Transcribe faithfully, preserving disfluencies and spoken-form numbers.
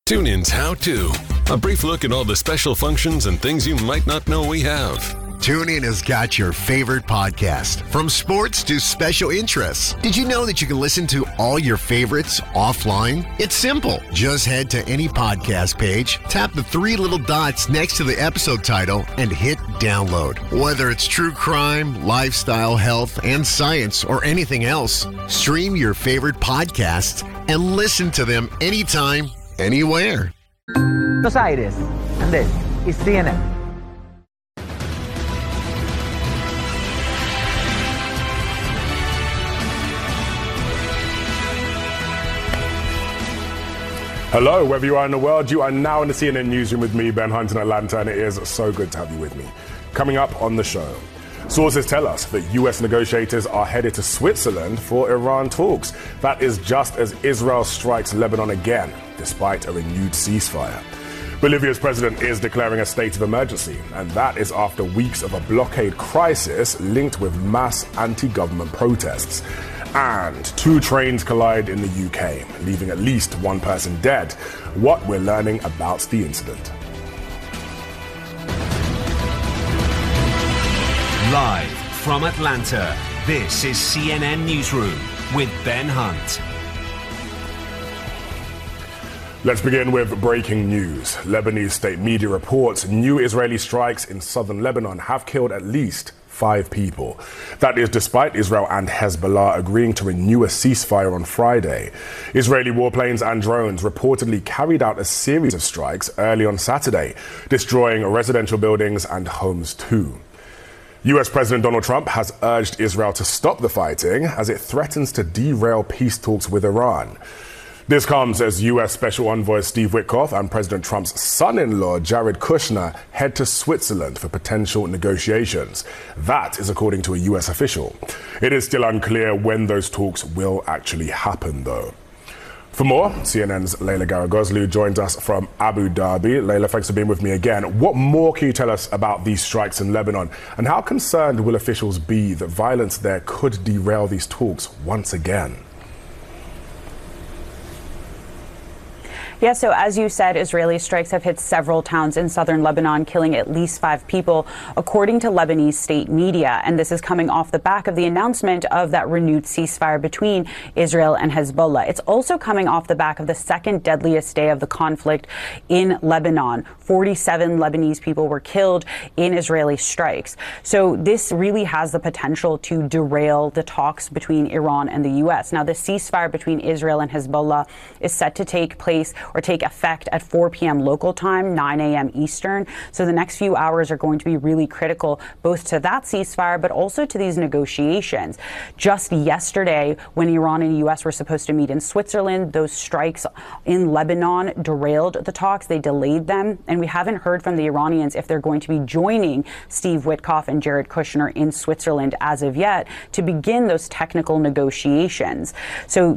TuneIn's How To. A brief look at all the special functions and things you might not know we have. TuneIn has got your favorite podcast, from sports to special interests. Did you know that you can listen to all your favorites offline? It's simple. Just head to any podcast page, tap the three little dots next to the episode title, and hit download. Whether it's true crime, lifestyle, health, and science, or anything else, stream your favorite podcasts and listen to them anytime, anywhere. Buenos Aires, and this is C N N. Hello, wherever you are in the world, you are now in the C N N Newsroom with me, Ben Hunt in Atlanta, and it is so good to have you with me. Coming up on the show, sources tell us that U S negotiators are headed to Switzerland for Iran talks. That is just as Israel strikes Lebanon again, despite a renewed ceasefire. Bolivia's president is declaring a state of emergency, and that is after weeks of a blockade crisis linked with mass anti-government protests. And two trains collide in the U K, leaving at least one person dead. What we're learning about the incident. Live from Atlanta, this is C N N Newsroom with Ben Hunt. Let's begin with breaking news. Lebanese state media reports new Israeli strikes in southern Lebanon have killed at least five people. That is despite Israel and Hezbollah agreeing to renew a ceasefire on Friday. Israeli warplanes and drones reportedly carried out a series of strikes early on Saturday, destroying residential buildings and homes too. U S President Donald Trump has urged Israel to stop the fighting as it threatens to derail peace talks with Iran. This comes as U S Special Envoy Steve Witkoff and President Trump's son-in-law Jared Kushner head to Switzerland for potential negotiations. That is according to a U S official. It is still unclear when those talks will actually happen, though. For more, C N N's Leila Garagozlu joins us from Abu Dhabi. Leila, thanks for being with me again. What more can you tell us about these strikes in Lebanon? And how concerned will officials be that violence there could derail these talks once again? Yeah, so as you said, Israeli strikes have hit several towns in southern Lebanon, killing at least five people, according to Lebanese state media. And this is coming off the back of the announcement of that renewed ceasefire between Israel and Hezbollah. It's also coming off the back of the second deadliest day of the conflict in Lebanon. forty-seven Lebanese people were killed in Israeli strikes. So this really has the potential to derail the talks between Iran and the U S. Now, the ceasefire between Israel and Hezbollah is set to take place or take effect at four p.m. local time, nine a.m. Eastern. So the next few hours are going to be really critical, both to that ceasefire, but also to these negotiations. Just yesterday, when Iran and the U S were supposed to meet in Switzerland, those strikes in Lebanon derailed the talks. They delayed them. And we haven't heard from the Iranians if they're going to be joining Steve Witkoff and Jared Kushner in Switzerland as of yet to begin those technical negotiations. So